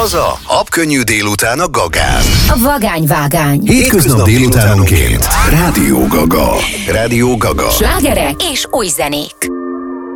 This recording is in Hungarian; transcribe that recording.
Haza, habkönnyű délután a Gagán. A vagányvágány. Hétköznap délutánonként. Rádió Gaga. Rádió Gaga. Slágerek és új zenék.